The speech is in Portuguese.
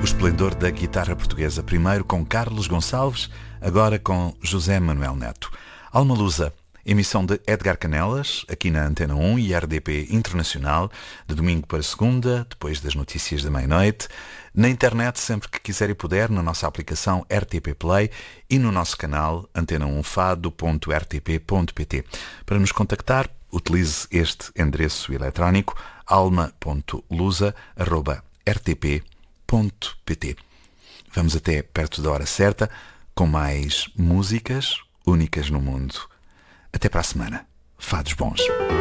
O esplendor da guitarra portuguesa, primeiro com Carlos Gonçalves, agora com José Manuel Neto. Alma Lusa, emissão de Edgar Canelas, aqui na Antena 1 e RDP Internacional, de domingo para segunda, depois das notícias da meia-noite, na internet sempre que quiser e puder, na nossa aplicação RTP Play e no nosso canal antena1fado.rtp.pt. Para nos contactar, utilize este endereço eletrónico alma.lusa@rtp.pt. Vamos até perto da hora certa com mais músicas únicas no mundo. Até para a semana. Fados bons.